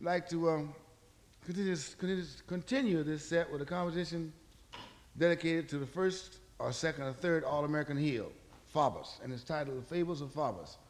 like to continue this set with a composition dedicated to the first or second or third All-American heel, Faubus, and it's titled The Fables of Faubus.